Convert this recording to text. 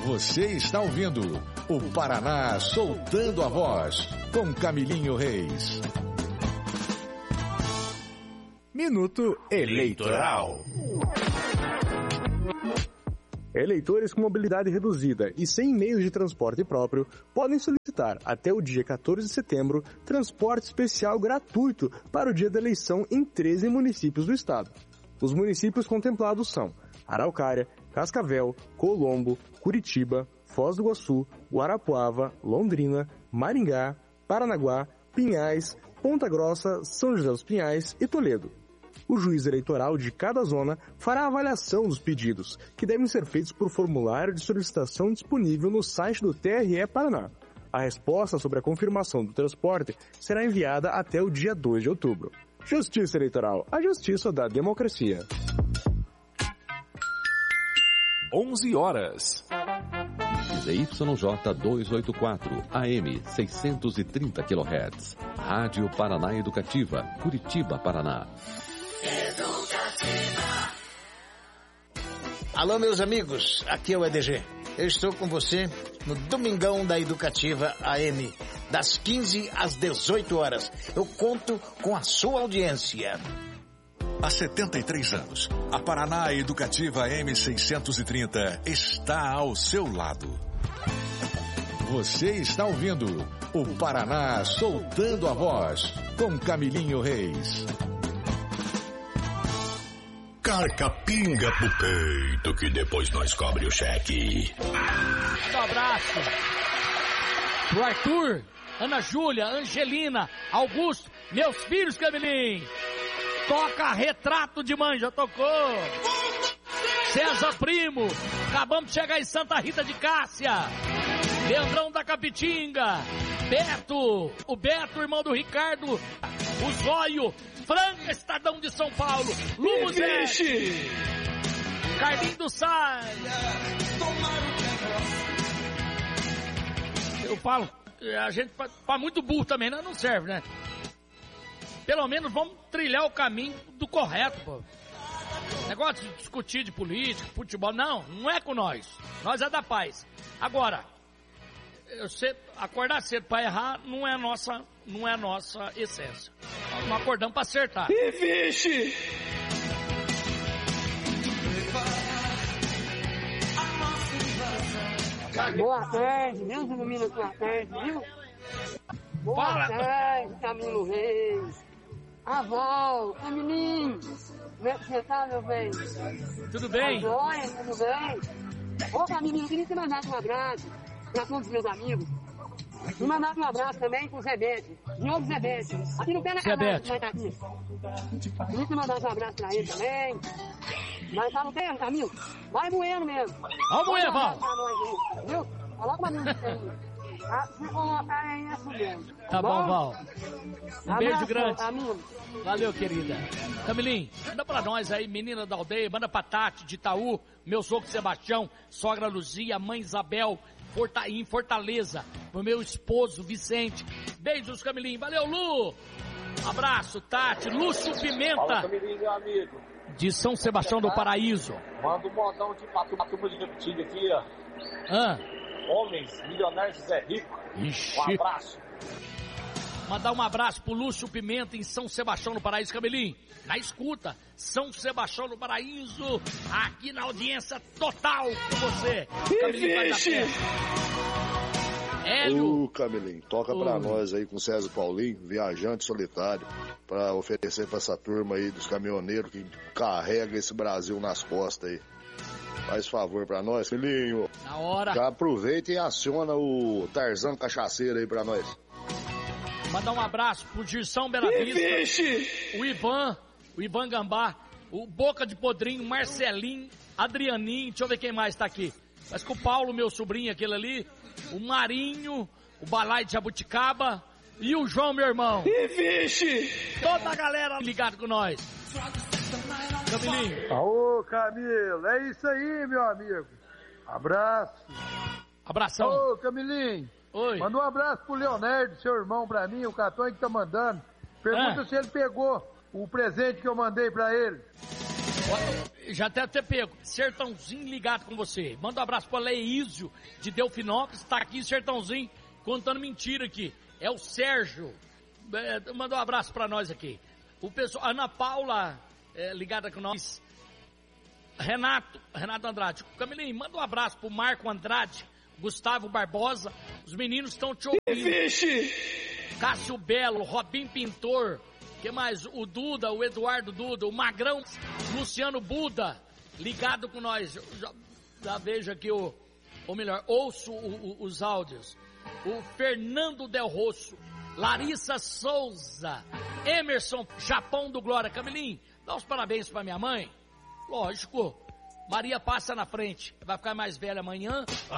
Você está ouvindo o Paraná Soltando a Voz, com Camilinho Reis. Minuto Eleitoral. Eleitores com mobilidade reduzida e sem meios de transporte próprio podem solicitar até o dia 14 de setembro transporte especial gratuito para o dia da eleição em 13 municípios do estado. Os municípios contemplados são Araucária, Cascavel, Colombo, Curitiba, Foz do Iguaçu, Guarapuava, Londrina, Maringá, Paranaguá, Pinhais, Ponta Grossa, São José dos Pinhais e Toledo. O juiz eleitoral de cada zona fará a avaliação dos pedidos, que devem ser feitos por formulário de solicitação disponível no site do TRE Paraná. A resposta sobre a confirmação do transporte será enviada até o dia 2 de outubro. Justiça Eleitoral, a justiça da democracia. 11 horas. ZYJ 284, AM 630 kHz. Rádio Paraná Educativa, Curitiba, Paraná. Alô, meus amigos, aqui é o EDG. Eu estou com você no Domingão da Educativa AM, das 15 às 18 horas. Eu conto com a sua audiência. Há 73 anos, a Paraná Educativa M630 está ao seu lado. Você está ouvindo o Paraná Soltando a Voz, com Camilinho Reis. Carcapinga pro peito, que depois nós cobre o cheque. Um abraço pro Arthur, Ana Júlia, Angelina, Augusto, meus filhos, Camilinho. Toca Retrato de Mãe, já tocou. César Primo, acabamos de chegar em Santa Rita de Cássia. Leandrão da Capitinga, Beto, o Beto, irmão do Ricardo, o Zóio, Franca, Estadão de São Paulo, Lumuzete, Carlinho do Sai. Eu falo, a gente faz muito burro também, não serve, né? Pelo menos vamos trilhar o caminho do correto, pô. Negócio de discutir de política, futebol, não é com nós. Nós é da paz. Agora, acordar cedo pra errar não é nossa essência. Nós não acordamos pra acertar. E vixe! Boa tarde, Deus ilumina a sua tarde, viu? Boa tarde, Camilo Reis. Avó, Camilinho, como é que você tá, meu bem? Tudo bem? Tá joia, tudo bem? Ô, Camilinho, eu queria te mandar um abraço pra todos os meus amigos. E mandar um abraço também pro Zebete, Diogo Zebete, aqui no pé da canal, que vai estar aqui. Queria te mandar um abraço pra ele também. Mas tá no tempo, Camilo? Vai moendo mesmo. Vamos moer, Val. Viu? Coloca uma música aí. Se colocar é isso mesmo. Tá bom, Val. Um beijo grande. Amigo. Valeu, querida. Camilinho, manda pra nós aí, menina da aldeia, manda pra Tati de Itaú, meu sogro Sebastião, sogra Luzia, mãe Isabel, em Fortaleza, pro meu esposo Vicente. Beijos, Camilinho. Valeu, Lu. Abraço, Tati. Lúcio Pimenta. Fala, Camilinho, meu amigo. De São Sebastião do Paraíso. Manda um modão de turma de repetido aqui, ó. Homens, milionários Zé Rico. Ixi. Um abraço. Mandar um abraço pro Lúcio Pimenta em São Sebastião do Paraíso, Camilinho. Na escuta, São Sebastião do Paraíso, aqui na audiência total com você. Camilinho vai dar pé. Hélio. Camilinho, toca pra nós aí com César Paulinho, viajante solitário, pra oferecer pra essa turma aí dos caminhoneiros que carrega esse Brasil nas costas aí. Faz favor pra nós, filhinho. Na hora. Já aproveita e aciona o Tarzan Cachaceiro aí pra nós. Mandar um abraço pro Girsão Bela Vista. O Ivan Gambá, o Boca de Podrinho, Marcelinho, Adrianinho, deixa eu ver quem mais tá aqui. Mas com o Paulo, meu sobrinho, aquele ali, o Marinho, o Balai de Jabuticaba e o João, meu irmão. E vixe! Toda a galera ligada com nós. Camilinho. Ô, Camilo, é isso aí, meu amigo. Abraço. Abração. Ô, Camilinho. Oi. Manda um abraço pro Leonardo, seu irmão, pra mim, o Catão que tá mandando. Pergunta se ele pegou o presente que eu mandei pra ele. Já até pego. Sertãozinho ligado com você. Manda um abraço pro Leísio de Delfinópolis. Tá aqui em Sertãozinho contando mentira aqui. É o Sérgio. Manda um abraço pra nós aqui. O pessoal, Ana Paula, ligada com nós. Renato Andrade. Camilinho, manda um abraço pro Marco Andrade, Gustavo Barbosa. Os meninos estão te ouvindo. Cássio Belo, Robin Pintor. Que mais? O Duda, o Eduardo Duda, o Magrão, Luciano Buda, ligado com nós. Já vejo aqui ou melhor, ouço os áudios. O Fernando Del Rosso, Larissa Souza, Emerson Japão do Glória. Camilinho, dá os parabéns pra minha mãe. Lógico, Maria passa na frente, vai ficar mais velha amanhã.